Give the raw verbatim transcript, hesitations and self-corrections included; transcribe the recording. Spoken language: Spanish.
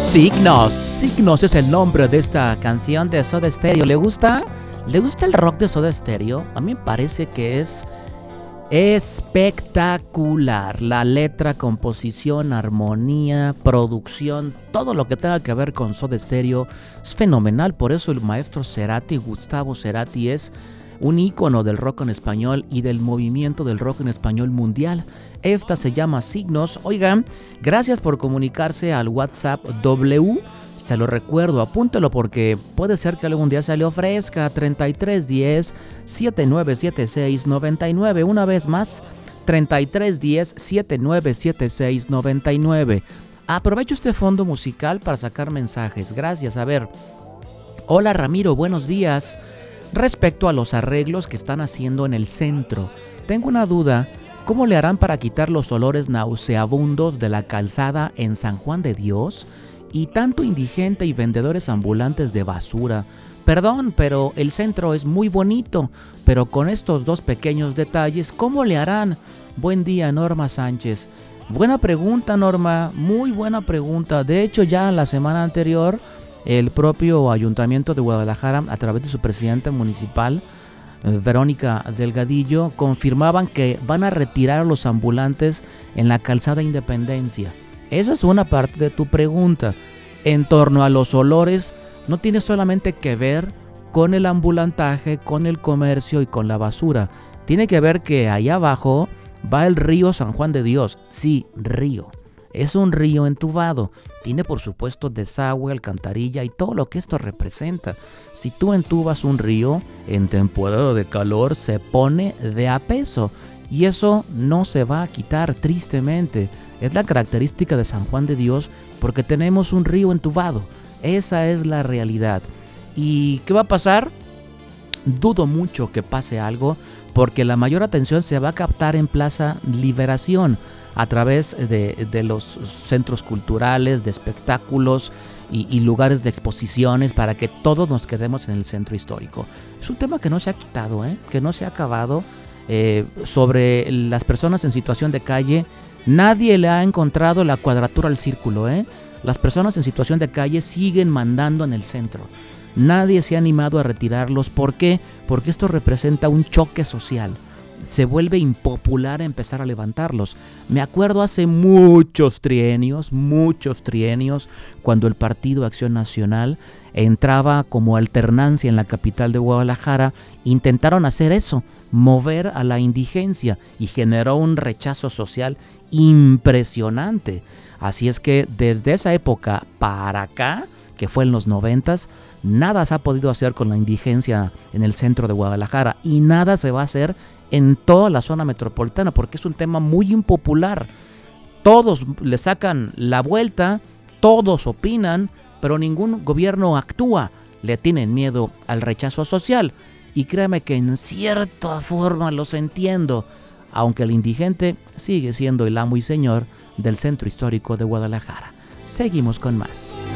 Signos, Signos es el nombre de esta canción de Soda Stereo. ¿Le gusta? ¿Le gusta el rock de Soda Stereo? A mí me parece que es espectacular. La letra, composición, armonía, producción, todo lo que tenga que ver con Soda Stereo es fenomenal. Por eso el maestro Cerati, Gustavo Cerati, es un ícono del rock en español y del movimiento del rock en español mundial. Esta se llama Signos. Oigan, gracias por comunicarse al WhatsApp W. Se lo recuerdo, apúntelo porque puede ser que algún día se le ofrezca. treinta y tres diez, setenta y nueve setenta y seis noventa y nueve. Una vez más, treinta y tres diez, setenta y nueve setenta y seis noventa y nueve. Aprovecho este fondo musical para sacar mensajes. Gracias. A ver. Hola Ramiro, buenos días. Respecto a los arreglos que están haciendo en el centro, tengo una duda. ¿Cómo le harán para quitar los olores nauseabundos de la calzada en San Juan de Dios? Y tanto indigente y vendedores ambulantes de basura. Perdón, pero el centro es muy bonito, pero con estos dos pequeños detalles, ¿cómo le harán? Buen día, Norma Sánchez. Buena pregunta, Norma, muy buena pregunta. De hecho, ya la semana anterior, el propio Ayuntamiento de Guadalajara, a través de su presidenta municipal, Verónica Delgadillo, confirmaban que van a retirar a los ambulantes en la calzada Independencia. Esa es una parte de tu pregunta. En torno a los olores, no tiene solamente que ver con el ambulantaje, con el comercio y con la basura. Tiene que ver que allá abajo va el río San Juan de Dios. Sí, río. Es un río entubado. Tiene por supuesto desagüe, alcantarilla y todo lo que esto representa. Si tú entubas un río, en temporada de calor se pone de a peso. Y eso no se va a quitar, tristemente. Es la característica de San Juan de Dios porque tenemos un río entubado. Esa es la realidad. ¿Y qué va a pasar? Dudo mucho que pase algo porque la mayor atención se va a captar en Plaza Liberación a través de, de los centros culturales, de espectáculos y, y lugares de exposiciones para que todos nos quedemos en el centro histórico. Es un tema que no se ha quitado, ¿eh? que no se ha acabado. Eh, sobre las personas en situación de calle, nadie le ha encontrado la cuadratura al círculo, ¿eh? Las personas en situación de calle siguen mandando en el centro. Nadie se ha animado a retirarlos. ¿Por qué? Porque esto representa un choque social. Se vuelve impopular empezar a levantarlos. Me acuerdo hace muchos trienios, muchos trienios, cuando el Partido Acción Nacional entraba como alternancia en la capital de Guadalajara, intentaron hacer eso, mover a la indigencia, y generó un rechazo social impresionante. Así es que desde esa época para acá, que fue en los noventas, nada se ha podido hacer con la indigencia en el centro de Guadalajara y nada se va a hacer en toda la zona metropolitana porque es un tema muy impopular. Todos le sacan la vuelta, todos opinan, pero ningún gobierno actúa. Le tienen miedo al rechazo social y créame que en cierta forma los entiendo, aunque el indigente sigue siendo el amo y señor del centro histórico de Guadalajara. Seguimos con más.